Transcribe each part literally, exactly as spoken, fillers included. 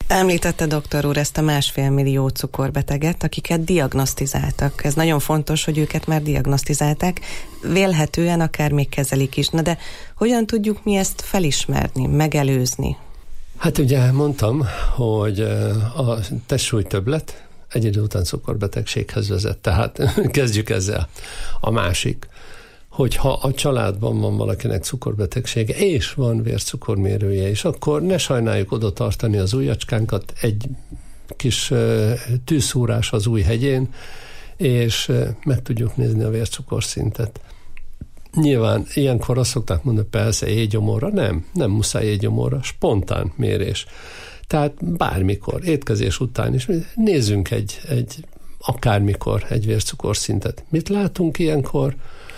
Említette doktor úr ezt a másfél millió cukorbeteget, akiket diagnosztizáltak. Ez nagyon fontos, hogy őket már diagnosztizálták, vélhetően akár még kezelik is. Na de hogyan tudjuk mi ezt felismerni, megelőzni? Hát ugye mondtam, hogy a testsúlytöbblet egy idő után cukorbetegséghez vezet, tehát kezdjük ezzel. A másik, hogyha a családban van valakinek cukorbetegsége, és van vércukormérője is, akkor ne sajnáljuk oda tartani az ujjacskánkat, egy kis tűszúrás az ujj hegyén, és meg tudjuk nézni a vércukorszintet. Nyilván ilyenkor azt szokták mondani, persze éjgyomorra, nem, nem muszáj éjgyomorra, spontán mérés. Tehát bármikor, étkezés után is nézzünk egy, egy akármikor egy vércukorszintet. Mit látunk ilyenkor?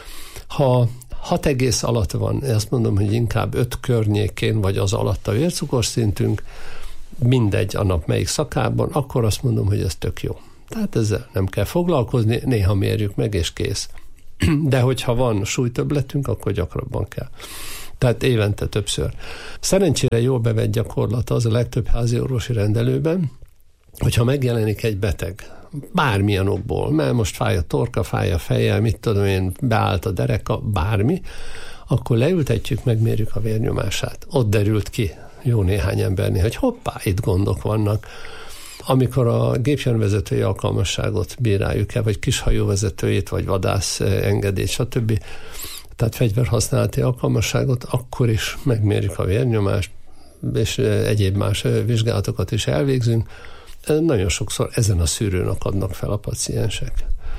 Ha hat egész alatt van, azt mondom, hogy inkább öt környékén, vagy az alatt a vércukorszintünk, mindegy a nap melyik szakában, akkor azt mondom, hogy ez tök jó. Tehát ezzel nem kell foglalkozni, néha mérjük meg, és kész. De hogyha van súlytöbbletünk, akkor gyakrabban kell. Tehát évente többször. Szerencsére jól bevett gyakorlat az a legtöbb háziorvosi rendelőben, hogyha megjelenik egy beteg, bármilyen okból, mert most fáj a torka, fáj a feje, mit tudom én, beállt a dereka, bármi, akkor leültetjük, megmérjük a vérnyomását. Ott derült ki jó néhány embernél, hogy hoppá, itt gondok vannak. Amikor a gépjárművezetői alkalmasságot bíráljuk-e, vagy kishajóvezetőjét, vagy vadász engedélyt, stb., tehát fegyverhasználati alkalmasságot, akkor is megmérjük a vérnyomást, és egyéb más vizsgálatokat is elvégzünk. Nagyon sokszor ezen a szűrőn akadnak fel a paciensek.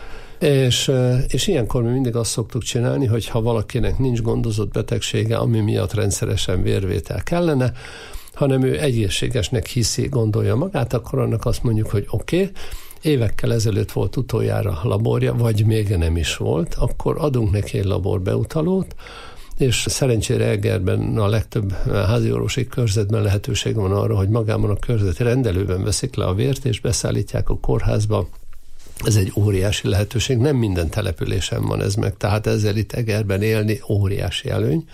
És, és ilyenkor mi mindig azt szoktuk csinálni, hogy ha valakinek nincs gondozott betegsége, ami miatt rendszeresen vérvétel kellene, hanem ő egészségesnek hiszi, gondolja magát, akkor annak azt mondjuk, hogy oké, okay, évekkel ezelőtt volt utoljára laborja, vagy még nem is volt, akkor adunk neki egy laborbeutalót, és szerencsére Egerben a legtöbb háziorvosi körzetben lehetőség van arra, hogy magában a körzeti rendelőben veszik le a vért, és beszállítják a kórházba. Ez egy óriási lehetőség, nem minden településen van ez meg, tehát ezzel itt Egerben élni óriási előny.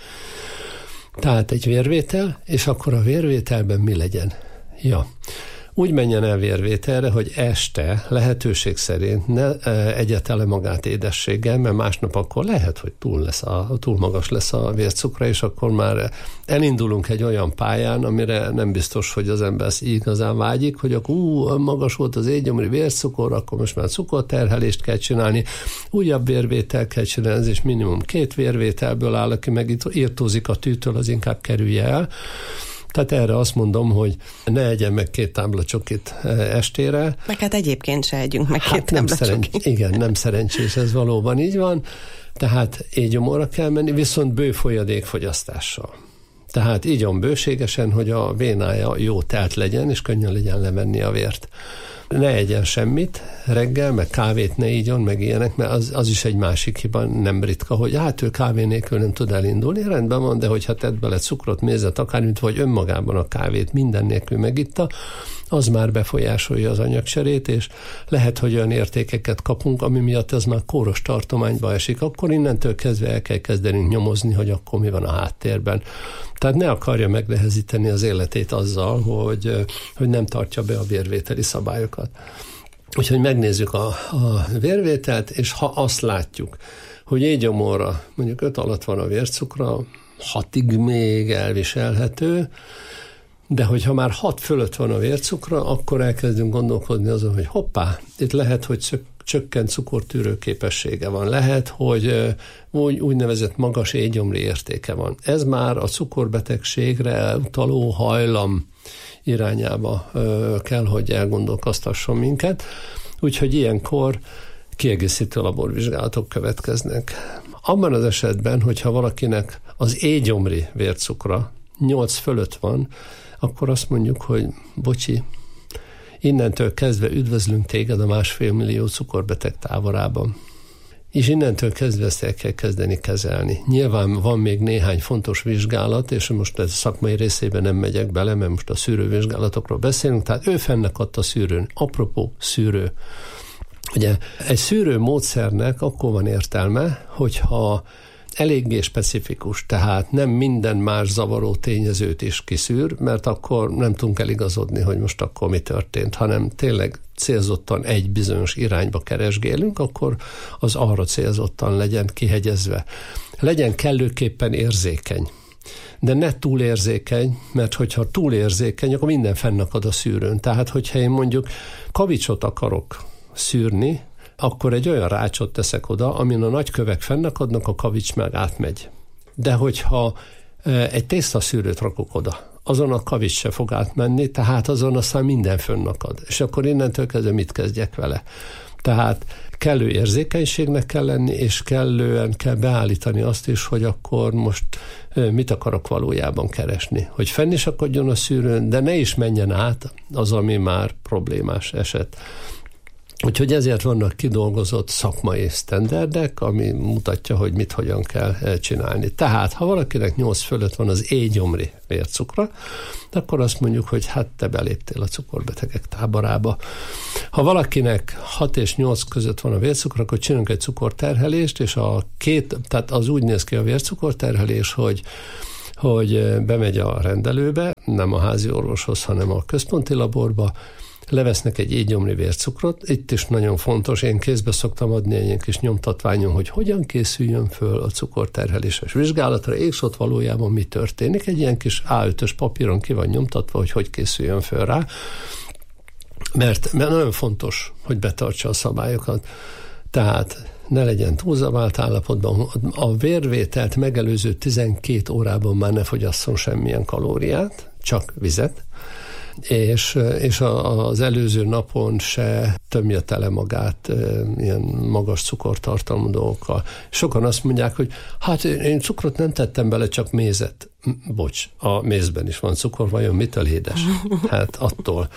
Tehát egy vérvétel, és akkor a vérvételben mi legyen? Ja, úgy menjen el vérvételre, hogy este lehetőség szerint ne egyetele magát édességgel, mert másnap akkor lehet, hogy túl, lesz a, túl magas lesz a vércukra, és akkor már elindulunk egy olyan pályán, amire nem biztos, hogy az ember igazán vágyik, hogy akkor ú, magas volt az éjgyomri vércukor, akkor most már cukorterhelést kell csinálni, újabb vérvétel kell csinálni, és minimum két vérvételből áll, aki meg írtózik a tűtől, az inkább kerülje el. Tehát erre azt mondom, hogy ne egyen meg két tábla csokit estére. Meg hát egyébként se együnk meg hát két tábla szerencs- csokit. Igen, nem szerencsés, ez valóban így van. Tehát éjgyomorra kell menni, viszont bő folyadékfogyasztással. Tehát igyon bőségesen, hogy a vénája jó telt legyen, és könnyen legyen levenni a vért. Ne egyen semmit reggel, meg kávét ne igyon, meg ilyenek, mert az, az is egy másik hiba, nem ritka, hogy hát ő kávé nélkül nem tud elindulni, rendben van, de hogyha tett bele cukrot, mézet, akármint, vagy önmagában a kávét minden nélkül megitta, az már befolyásolja az anyagcserét, és lehet, hogy olyan értékeket kapunk, ami miatt ez már kóros tartományba esik, akkor innentől kezdve el kell kezdenünk nyomozni, hogy akkor mi van a háttérben. Tehát ne akarja megnehezíteni az életét azzal, hogy, hogy nem tartja be a vérvételi szabályokat. Úgyhogy megnézzük a, a vérvételt, és ha azt látjuk, hogy éjgyomorra mondjuk öt alatt van a vércukra, hatig még elviselhető, de hogyha már hat fölött van a vércukra, akkor elkezdünk gondolkodni azon, hogy hoppá, itt lehet, hogy csökkent cukortűrő képessége van. Lehet, hogy úgy, úgynevezett magas éjgyomri értéke van. Ez már a cukorbetegségre utaló hajlam irányába kell, hogy elgondolkoztasson minket. Úgyhogy ilyenkor kiegészítő laborvizsgálatok következnek. Abban az esetben, hogyha valakinek az éjgyomri vércukra nyolc fölött van, akkor azt mondjuk, hogy bocsi, innentől kezdve üdvözlünk téged a másfél millió cukorbeteg táborában. És innentől kezdve ezt el kell kezdeni kezelni. Nyilván van még néhány fontos vizsgálat, és most ez szakmai részében nem megyek bele, mert most a szűrővizsgálatokról beszélünk, tehát ő fennakadt a szűrőn. Apropó szűrő. Ugye egy szűrő módszernek akkor van értelme, hogyha eléggé specifikus, tehát nem minden más zavaró tényezőt is kiszűr, mert akkor nem tudunk eligazodni, hogy most akkor mi történt, hanem tényleg célzottan egy bizonyos irányba keresgélünk, akkor az arra célzottan legyen kihegyezve. Legyen kellőképpen érzékeny. De ne túlérzékeny, mert hogyha túlérzékeny, akkor minden fennakad a szűrőn. Tehát, hogyha én mondjuk kavicsot akarok szűrni, akkor egy olyan rácsot teszek oda, amin a nagy kövek fennakadnak, a kavics meg átmegy. De hogyha egy tésztaszűrőt rakok oda, azon a kavics se fog átmenni, tehát azon aztán minden fönnakad. És akkor innentől kezdve mit kezdjek vele? Tehát kellő érzékenységnek kell lenni, és kellően kell beállítani azt is, hogy akkor most mit akarok valójában keresni. Hogy fenn is akadjon a szűrőn, de ne is menjen át az, ami már problémás eset. Úgyhogy ezért vannak kidolgozott szakmai sztenderdek, ami mutatja, hogy mit hogyan kell csinálni. Tehát, ha valakinek nyolc fölött van az éjgyomri vércukra, akkor azt mondjuk, hogy hát te beléptél a cukorbetegek táborába. Ha valakinek hat és nyolc között van a vércukra, akkor csinálunk egy cukorterhelést, és a két, tehát az úgy néz ki a vércukorterhelés, hogy hogy bemegy a rendelőbe, nem a házi orvoshoz, hanem a központi laborba, levesznek egy éjgyomri vércukrot, itt is nagyon fontos, én kézbe szoktam adni egy ilyen kis nyomtatványon, hogy hogyan készüljön föl a cukorterheléses vizsgálatra, és ott valójában mi történik. Egy ilyen kis á ötös papíron ki van nyomtatva, hogy hogy készüljön föl rá, mert, mert nagyon fontos, hogy betartsa a szabályokat. Tehát ne legyen túlzavált állapotban, a vérvételt megelőző tizenkét órában már ne fogyasszon semmilyen kalóriát, csak vizet, és, és az előző napon se tömje tele magát ilyen magas cukortartalmú dolgokkal. Sokan azt mondják, hogy hát én cukrot nem tettem bele, csak mézet. Bocs, a mézben is van cukor, vajon mitől édes? Hát attól.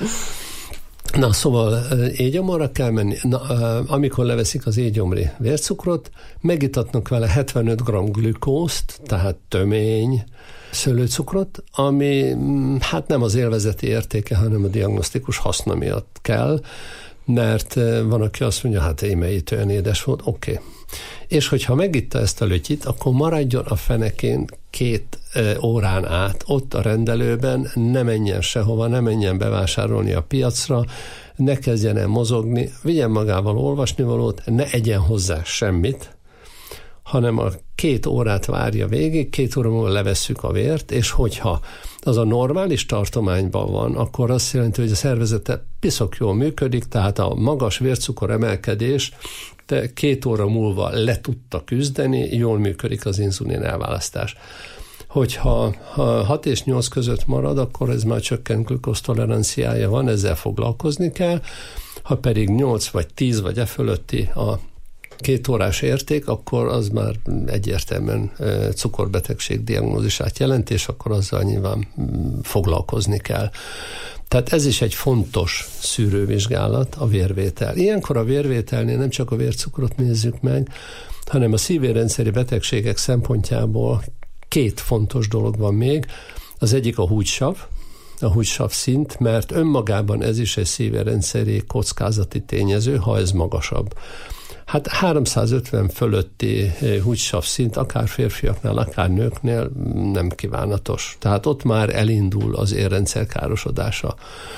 Na, szóval éjgyomorra kell menni. Na, amikor leveszik az éjgyomri vércukrot, megitatnak vele hetvenöt gramm glükózt, tehát tömény szőlőcukrot, ami hát nem az élvezeti értéke, hanem a diagnosztikus haszna miatt kell, mert van, aki azt mondja, hát émeit olyan édes volt, oké. Okay. És hogyha megitta ezt a lötyit, akkor maradjon a fenekén két órán át ott a rendelőben, ne menjen sehova, ne menjen bevásárolni a piacra, ne kezdjen el mozogni, vigyen magával olvasnivalót, ne egyen hozzá semmit, hanem a két órát várja végig, két óra múlva levesszük a vért, és hogyha az a normális tartományban van, akkor azt jelenti, hogy a szervezete piszok jól működik, tehát a magas vércukor emelkedés de két óra múlva le tudta küzdeni, jól működik az inzulin elválasztás. Hogyha ha hat és nyolc között marad, akkor ez már csökkent glükóztoleranciája van, ezzel foglalkozni kell. Ha pedig nyolc vagy tíz vagy e fölötti a két órás érték, akkor az már egyértelműen cukorbetegség diagnózisát jelent, és akkor azzal nyilván foglalkozni kell. Tehát ez is egy fontos szűrővizsgálat, a vérvétel. Ilyenkor a vérvételnél nem csak a vércukrot nézzük meg, hanem a szívérendszeri betegségek szempontjából két fontos dolog van még. Az egyik a húgysav, a húgysav szint, mert önmagában ez is egy szívérendszeri kockázati tényező, ha ez magasabb. Hát háromszázötven fölötti húgysav szint, akár férfiaknál, akár nőknél nem kívánatos. Tehát ott már elindul az érrendszer károsodása.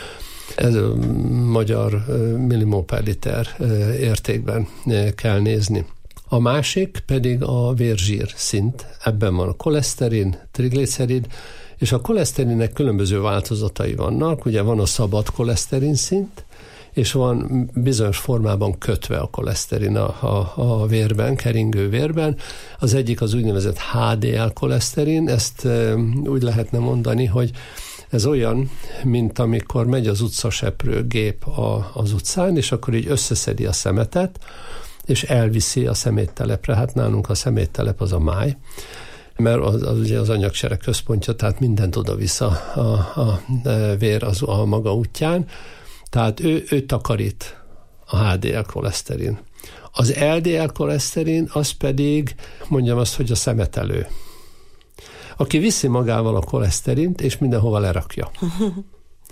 Ez a magyar millimol per liter értékben kell nézni. A másik pedig a vérzsír szint. Ebben van a koleszterin, triglicerid, és a koleszterinnek különböző változatai vannak. Ugye van a szabad koleszterin szint, és van bizonyos formában kötve a koleszterin a, a, a vérben, keringő vérben. Az egyik az úgynevezett há dé el koleszterin, ezt e, úgy lehetne mondani, hogy ez olyan, mint amikor megy az utcaseprő gép a, az utcán, és akkor így összeszedi a szemetet, és elviszi a szeméttelepre. Hát nálunk a szeméttelep az a máj, mert az, az ugye az anyagsereg központja, tehát mindent oda-vissza a, a, a vér az, a maga útján. Tehát ő, ő takarít a há dé el koleszterin. Az el dé el koleszterin az pedig, mondjam azt, hogy a szemetelő. Aki viszi magával a koleszterint, és mindenhova lerakja.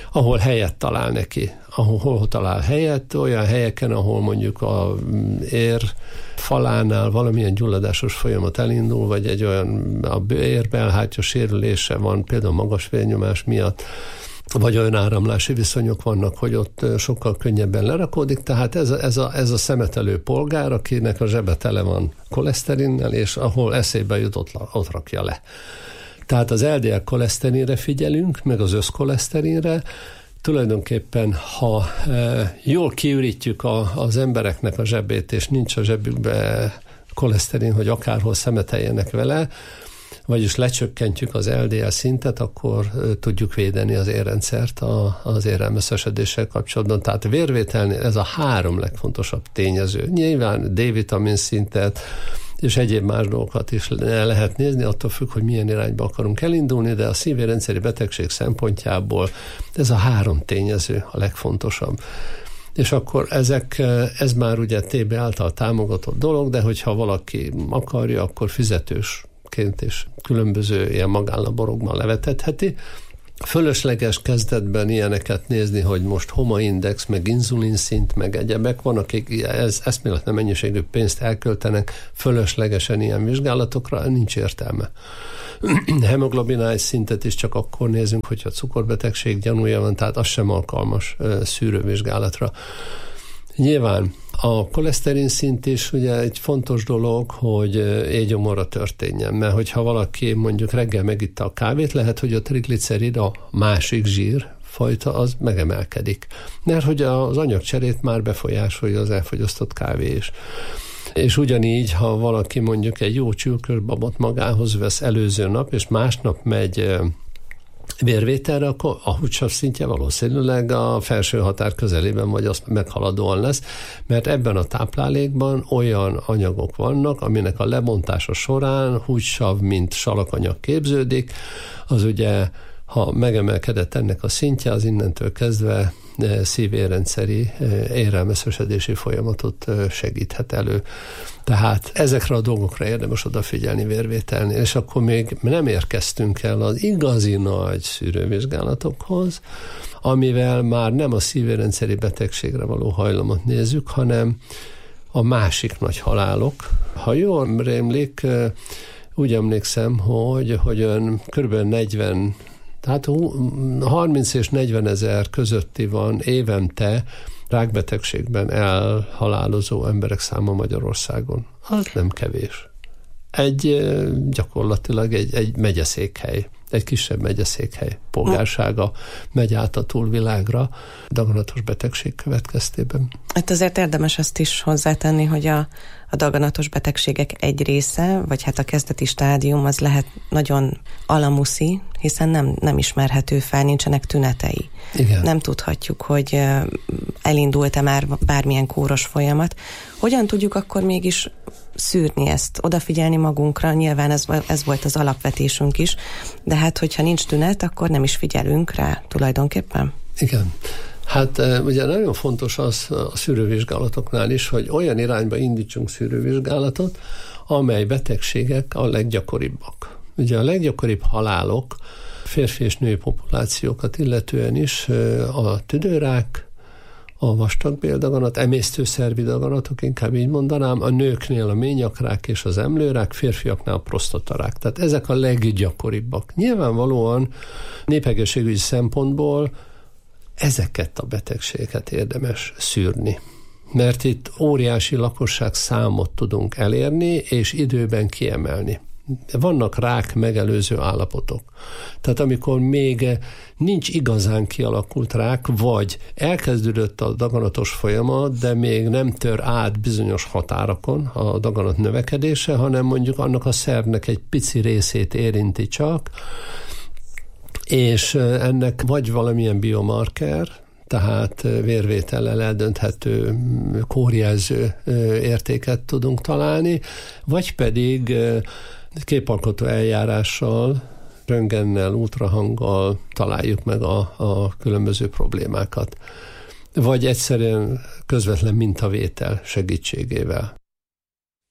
ahol helyet talál neki. Ahol hol talál helyet, olyan helyeken, ahol mondjuk a ér falánál valamilyen gyulladásos folyamat elindul, vagy egy olyan a érbelhártya sérülése van, például magas vérnyomás miatt, vagy olyan áramlási viszonyok vannak, hogy ott sokkal könnyebben lerakódik, tehát ez a, ez a, ez a szemetelő polgár, akinek a zsebe tele van koleszterinnel, és ahol eszébe jut, ott, ott rakja le. Tehát az el dé el koleszterinre figyelünk, meg az összkoleszterinre. Tulajdonképpen, ha e, jól kiürítjük a, az embereknek a zsebét, és nincs a zsebükbe koleszterin, hogy akárhol szemeteljenek vele, vagyis lecsökkentjük az el dé el szintet, akkor e, tudjuk védeni az érrendszert a, az érrelmeszesedéssel kapcsolatban. Tehát a vérvételnél ez a három legfontosabb tényező. Nyilván D-vitamin szintet, és egyéb más dolgokat is lehet nézni, attól függ, hogy milyen irányba akarunk elindulni, de a szívérrendszeri betegség szempontjából ez a három tényező a legfontosabb. És akkor ezek, ez már ugye té bé által támogatott dolog, de hogyha valaki akarja, akkor fizetősként és különböző ilyen magánlaborokban levetetheti. Fölösleges kezdetben ilyeneket nézni, hogy most homaindex, meg inzulinszint, meg egyebek van, akik ez, eszméletlen mennyiségű pénzt elköltenek fölöslegesen ilyen vizsgálatokra, nincs értelme. Hemoglobinális szintet is csak akkor nézünk, hogyha cukorbetegség gyanúja van, tehát az sem alkalmas szűrővizsgálatra. Nyilván a koleszterin szint is ugye egy fontos dolog, hogy éjgyomorra történjen, mert hogyha valaki mondjuk reggel megitta a kávét, lehet, hogy a triglicerid, a másik zsírfajta, az megemelkedik. Mert hogy az anyagcserét már befolyásolja az elfogyasztott kávé is. És ugyanígy, ha valaki mondjuk egy jó csülkös babot magához vesz előző nap, és másnap megy vérvételre, akkor a húgysav szintje valószínűleg a felső határ közelében, vagy azt meghaladóan lesz, mert ebben a táplálékban olyan anyagok vannak, aminek a lebontása során húgysav, mint salakanyag képződik, az ugye, ha megemelkedett ennek a szintje, az innentől kezdve szívérrendszeri érrelmeszesedési folyamatot segíthet elő. Tehát ezekre a dolgokra érdemes odafigyelni vérvételnél, és akkor még nem érkeztünk el az igazi nagy szűrővizsgálatokhoz, amivel már nem a szívérrendszeri betegségre való hajlamot nézzük, hanem a másik nagy halálok. Ha jól rémlik, úgy emlékszem, hogy, hogy ön kb. negyven Tehát harminc és negyven ezer közötti van évente rákbetegségben elhalálozó emberek száma Magyarországon. Az nem kevés. Egy gyakorlatilag egy, egy megyeszékhely, egy kisebb megyeszékhely polgársága megy át a túlvilágra daganatos betegség következtében. Hát azért érdemes azt is hozzátenni, hogy a, a daganatos betegségek egy része, vagy hát a kezdeti stádium az lehet nagyon alamuszi, hiszen nem, nem ismerhető fel, nincsenek tünetei. Igen. Nem tudhatjuk, hogy elindult-e már bármilyen kóros folyamat. Hogyan tudjuk akkor mégis szűrni ezt, odafigyelni magunkra? Nyilván ez, ez volt az alapvetésünk is, de hát hogyha nincs tünet, akkor nem is figyelünk rá tulajdonképpen. Igen. Hát ugye nagyon fontos az a szűrővizsgálatoknál is, hogy olyan irányba indítsunk szűrővizsgálatot, amely betegségek a leggyakoribbak. Ugye a leggyakoribb halálok férfi és női populációkat illetően is a tüdőrák, a vastagbéldaganat, emésztőszervi daganatok, inkább így mondanám, a nőknél a ményakrák és az emlőrák, férfiaknál a prostatarák. Tehát ezek a leggyakoribbak. Nyilvánvalóan népegészségügyi szempontból ezeket a betegségeket érdemes szűrni. Mert itt óriási lakosság számot tudunk elérni, és időben kiemelni. Vannak rák megelőző állapotok. Tehát amikor még nincs igazán kialakult rák, vagy elkezdődött a daganatos folyamat, de még nem tör át bizonyos határokon a daganat növekedése, hanem mondjuk annak a szervnek egy pici részét érinti csak, és ennek vagy valamilyen biomarker, tehát vérvétellel eldönthető kórjelző értéket tudunk találni, vagy pedig képalkotó eljárással, röntgennel, ultrahanggal találjuk meg a, a különböző problémákat. Vagy egyszerűen közvetlen mintavétel segítségével.